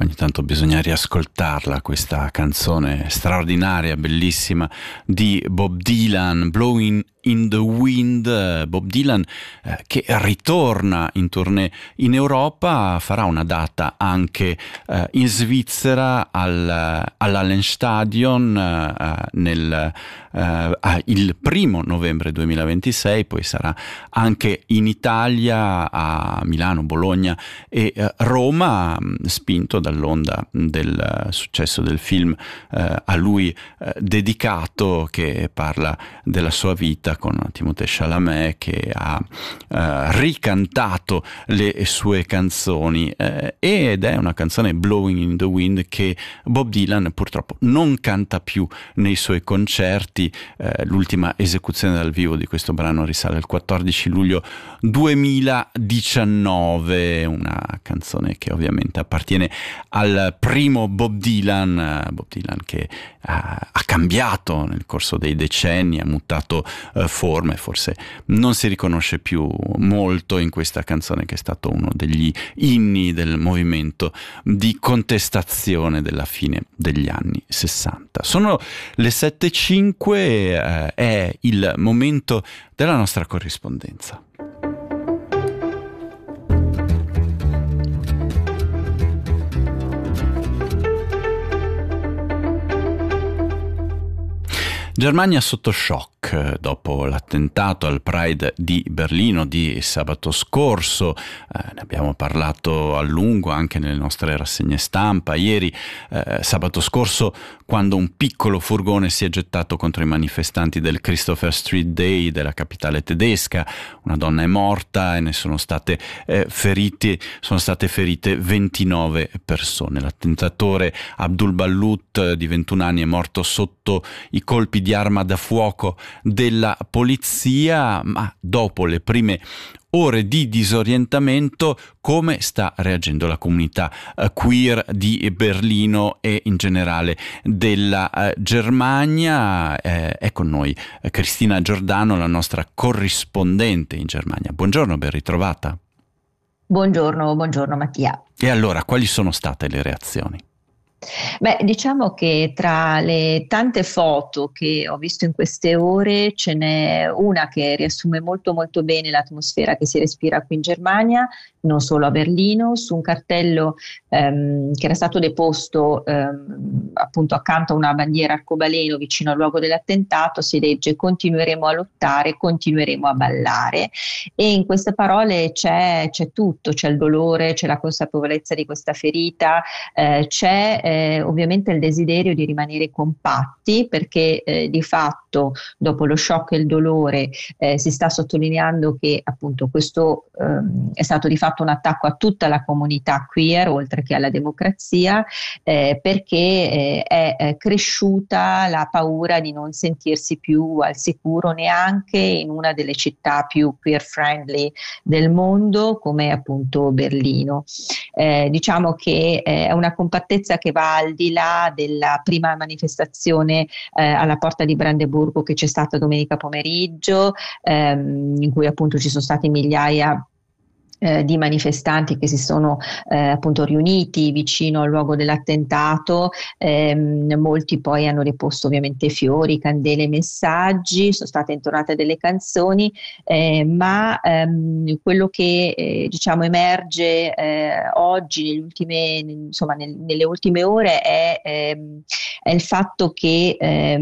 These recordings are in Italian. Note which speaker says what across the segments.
Speaker 1: Ogni tanto bisogna riascoltarla, questa canzone straordinaria, bellissima di Bob Dylan, Blowing in the Wind. Bob Dylan che ritorna in tournée in Europa, farà una data anche in Svizzera all'Hallenstadion il 1° novembre 2026, poi sarà anche in Italia a Milano, Bologna e Roma, spinto dall'onda del successo del film a lui dedicato, che parla della sua vita, con Timothée Chalamet, che ha ricantato le sue canzoni, ed è una canzone, Blowing in the Wind, che Bob Dylan purtroppo non canta più nei suoi concerti. L'ultima esecuzione dal vivo di questo brano risale al 14 luglio 2019, una canzone che ovviamente appartiene al primo Bob Dylan che ha cambiato nel corso dei decenni, ha mutato forme, forse non si riconosce più molto in questa canzone, che è stato uno degli inni del movimento di contestazione della fine degli anni 60. Sono le 7:05, è il momento della nostra corrispondenza. Germania sotto shock dopo l'attentato al Pride di Berlino di sabato scorso. Ne abbiamo parlato a lungo anche nelle nostre rassegne stampa ieri. Sabato scorso, quando un piccolo furgone si è gettato contro i manifestanti del Christopher Street Day della capitale tedesca, una donna è morta e ne sono state ferite 29 persone. L'attentatore Abdul Ballout, di 21 anni, è morto sotto i colpi di arma da fuoco della polizia, ma dopo le prime ore di disorientamento, come sta reagendo la comunità queer di Berlino e in generale della Germania? È con noi Cristina Giordano, la nostra corrispondente in Germania. Buongiorno, ben ritrovata.
Speaker 2: Buongiorno Mattia.
Speaker 1: E allora, quali sono state le reazioni?
Speaker 2: Beh, diciamo che tra le tante foto che ho visto in queste ore ce n'è una che riassume molto molto bene l'atmosfera che si respira qui in Germania, non solo a Berlino, su un cartello che era stato deposto appunto accanto a una bandiera arcobaleno vicino al luogo dell'attentato. Si legge: continueremo a lottare, continueremo a ballare, e in queste parole c'è tutto, c'è il dolore, c'è la consapevolezza di questa ferita, c'è ovviamente il desiderio di rimanere compatti, perché di fatto dopo lo shock e il dolore si sta sottolineando che appunto questo è stato di fatto un attacco a tutta la comunità queer, oltre che alla democrazia, perché è cresciuta la paura di non sentirsi più al sicuro neanche in una delle città più queer friendly del mondo, come appunto Berlino. Diciamo che è una compattezza che va al di là della prima manifestazione alla porta di Brandeburgo che c'è stata domenica pomeriggio, in cui appunto ci sono stati migliaia di manifestanti che si sono appunto riuniti vicino al luogo dell'attentato. Molti poi hanno deposto ovviamente fiori, candele, messaggi, sono state intonate delle canzoni, ma quello che diciamo emerge oggi nelle ultime ore è il fatto che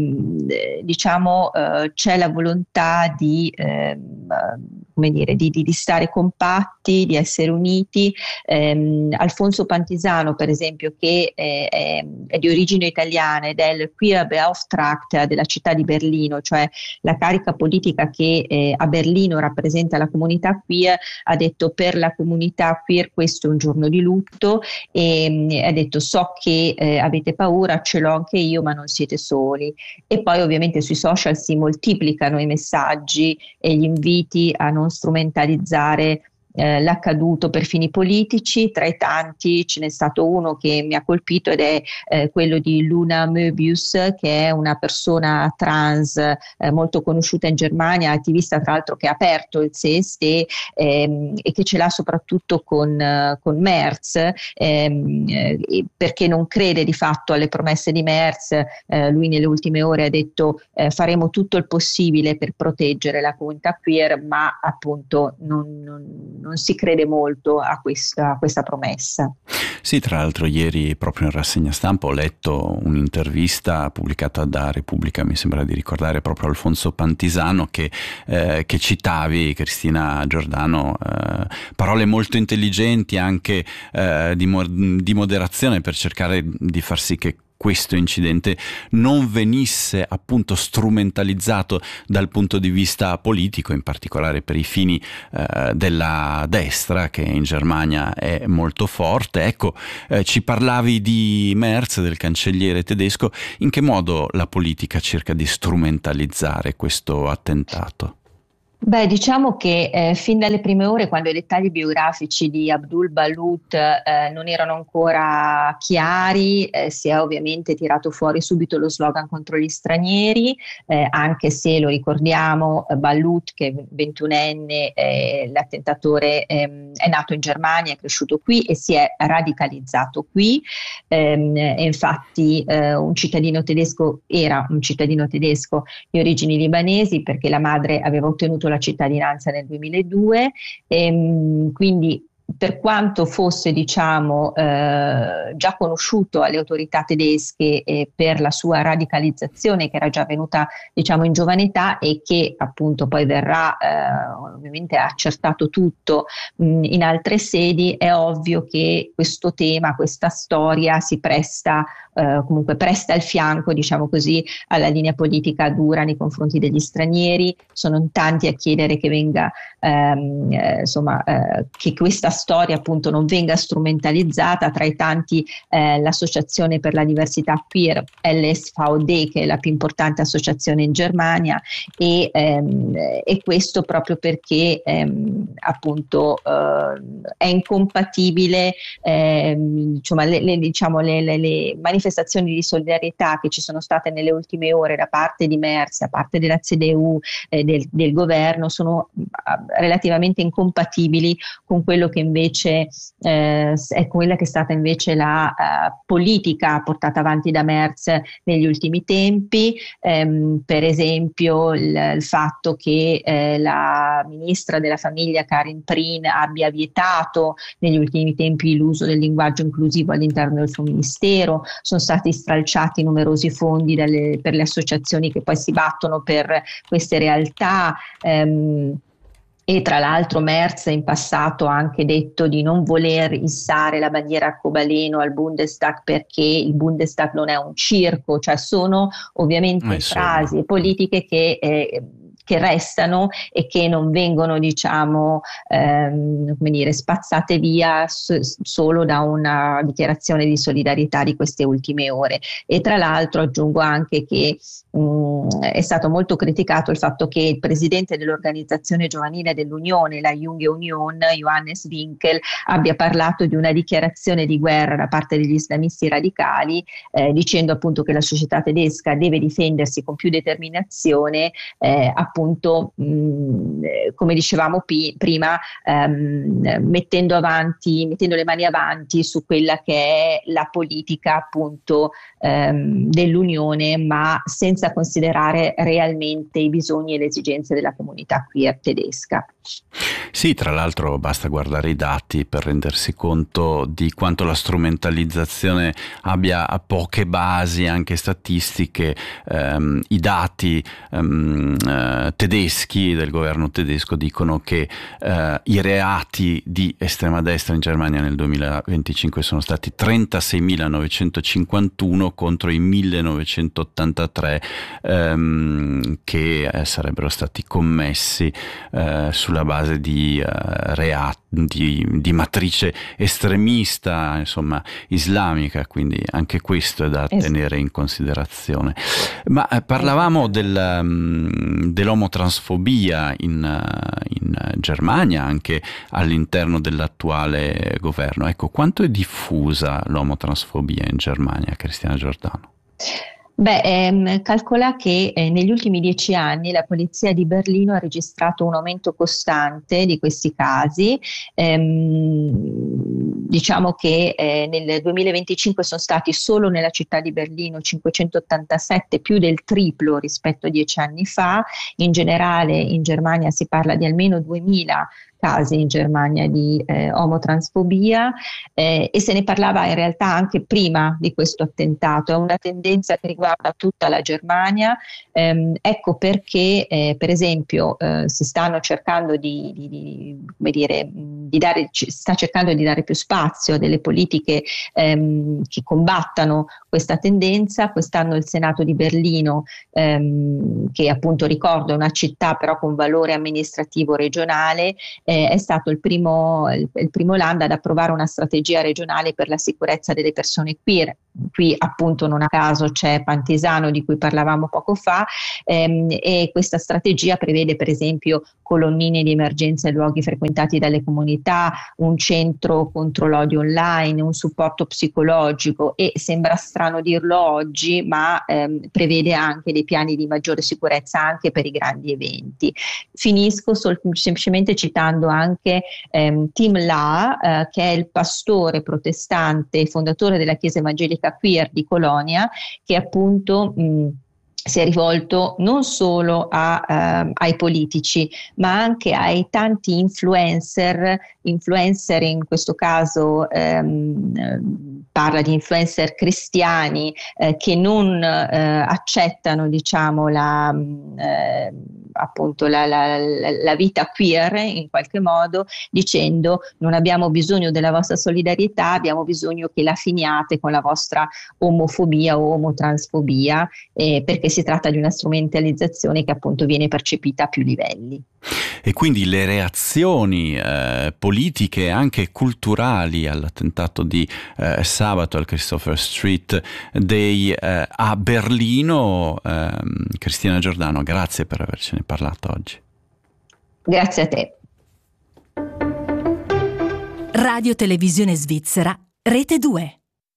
Speaker 2: c'è la volontà di stare compatti, di essere uniti. Alfonso Pantisano, per esempio, che è di origine italiana ed è il Queer Beauftragter della città di Berlino, cioè la carica politica che a Berlino rappresenta la comunità queer, ha detto: per la comunità queer questo è un giorno di lutto, e ha detto: so che avete paura, ce l'ho anche io, ma non siete soli. E poi ovviamente sui social si moltiplicano i messaggi e gli inviti a non strumentalizzare l'accaduto per fini politici. Tra i tanti ce n'è stato uno che mi ha colpito ed è quello di Luna Möbius, che è una persona trans molto conosciuta in Germania, attivista tra l'altro che ha aperto il CSD e che ce l'ha soprattutto con Merz, perché non crede di fatto alle promesse di Merz. Lui nelle ultime ore ha detto faremo tutto il possibile per proteggere la comunità queer, ma appunto non si crede molto a questa promessa.
Speaker 1: Sì, tra l'altro ieri proprio in rassegna stampa ho letto un'intervista pubblicata da Repubblica, mi sembra di ricordare proprio Alfonso Pantisano, che citavi, Cristina Giordano, parole molto intelligenti anche di moderazione per cercare di far sì che questo incidente non venisse appunto strumentalizzato dal punto di vista politico, in particolare per i fini della destra, che in Germania è molto forte. Ecco, ci parlavi di Merz, del cancelliere tedesco. In che modo la politica cerca di strumentalizzare questo attentato?
Speaker 2: Beh, diciamo che fin dalle prime ore, quando i dettagli biografici di Abdul Balut non erano ancora chiari, si è ovviamente tirato fuori subito lo slogan contro gli stranieri, anche se lo ricordiamo, Balut, che è 21enne, l'attentatore, è nato in Germania, è cresciuto qui e si è radicalizzato qui. E infatti era un cittadino tedesco di origini libanesi, perché la madre aveva ottenuto la cittadinanza nel 2002, quindi per quanto fosse già conosciuto alle autorità tedesche per la sua radicalizzazione che era già avvenuta in giovane età e che appunto poi verrà ovviamente accertato tutto in altre sedi, è ovvio che questo tema, questa storia si presta il fianco così alla linea politica dura nei confronti degli stranieri. Sono in tanti a chiedere che venga che questa storia appunto non venga strumentalizzata, tra i tanti l'Associazione per la Diversità Queer, LSVD, che è la più importante associazione in Germania, e questo proprio perché appunto è incompatibile le manifestazioni di solidarietà che ci sono state nelle ultime ore da parte di Merz, da parte della CDU, del governo, sono relativamente incompatibili con quello che invece è quella che è stata invece la politica portata avanti da Merz negli ultimi tempi, per esempio il fatto che la ministra della famiglia Karin Prien abbia vietato negli ultimi tempi l'uso del linguaggio inclusivo all'interno del suo ministero. Sono stati stralciati numerosi fondi per le associazioni che poi si battono per queste realtà. E tra l'altro Merz in passato ha anche detto di non voler issare la bandiera arcobaleno al Bundestag perché il Bundestag non è un circo, cioè sono ovviamente frasi e politiche che restano e che non vengono spazzate via solo da una dichiarazione di solidarietà di queste ultime ore. E tra l'altro aggiungo anche che è stato molto criticato il fatto che il presidente dell'organizzazione giovanile dell'Unione, la Junge Union, Johannes Winkel, abbia parlato di una dichiarazione di guerra da parte degli islamisti radicali, dicendo appunto che la società tedesca deve difendersi con più determinazione, appunto come dicevamo prima, mettendo le mani avanti su quella che è la politica appunto dell'Unione, ma senza considerare realmente i bisogni e le esigenze della comunità queer tedesca.
Speaker 1: Sì, tra l'altro basta guardare i dati per rendersi conto di quanto la strumentalizzazione abbia poche basi anche statistiche. I dati tedeschi del governo tedesco dicono che i reati di estrema destra in Germania nel 2025 sono stati 36.951 contro i 1.983 che sarebbero stati commessi sulla sulla base di di matrice estremista, insomma, islamica, quindi anche questo è da tenere in considerazione. Ma parlavamo dell'omotransfobia in Germania, anche all'interno dell'attuale governo. Ecco, quanto è diffusa l'omotransfobia in Germania, Cristiana Giordano?
Speaker 2: Calcola che negli ultimi 10 anni la polizia di Berlino ha registrato un aumento costante di questi casi. Diciamo che nel 2025 sono stati solo nella città di Berlino 587, più del triplo rispetto a 10 anni fa. In generale in Germania si parla di almeno 2000 casi in Germania di omotransfobia, e se ne parlava in realtà anche prima di questo attentato. È una tendenza che riguarda tutta la Germania, ecco perché per esempio si stanno cercando sta cercando di dare più spazio a delle politiche che combattano questa tendenza. Quest'anno il Senato di Berlino, che appunto ricordo è una città però con valore amministrativo regionale, è stato il primo land ad approvare una strategia regionale per la sicurezza delle persone queer. Qui appunto non a caso c'è Pantisano, di cui parlavamo poco fa, e questa strategia prevede per esempio colonnine di emergenza in luoghi frequentati dalle comunità, un centro contro l'odio online, un supporto psicologico e, sembra strano dirlo oggi, ma prevede anche dei piani di maggiore sicurezza anche per i grandi eventi. Finisco semplicemente citando anche Tim La, che è il pastore protestante e fondatore della Chiesa Evangelica Queer di Colonia, che appunto si è rivolto non solo ai politici, ma anche ai tanti influencer in questo caso parla di influencer cristiani che non accettano, diciamo, appunto la vita queer in qualche modo, dicendo: non abbiamo bisogno della vostra solidarietà, abbiamo bisogno che la finiate con la vostra omofobia o omotransfobia, perché si tratta di una strumentalizzazione che appunto viene percepita a più livelli.
Speaker 1: E quindi le reazioni politiche e anche culturali all'attentato di sabato al Christopher Street Day a Berlino. Cristina Giordano, grazie per avercene parlato oggi.
Speaker 2: Grazie a te.
Speaker 3: Radio Televisione Svizzera, Rete 2.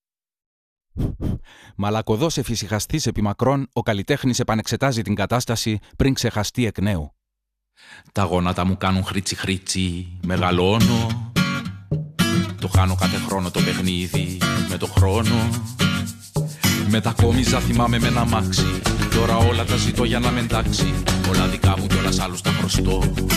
Speaker 4: Μαλακωδώς εφησυχαστής επί μακρόν, ο καλλιτέχνης επανεξετάζει την κατάσταση πριν ξεχαστεί εκ νέου. Τα γόνατα μου κάνουν χρήτσι χρήτσι, μεγαλώνω. Το χάνω κάθε χρόνο το παιχνίδι με το χρόνο. Μετακόμιζα, θυμάμαι με ένα μάξι. Τώρα όλα τα ζητώ για να με εντάξει. Όλα δικά μου κι όλα σ' άλλους τα χρωστώ.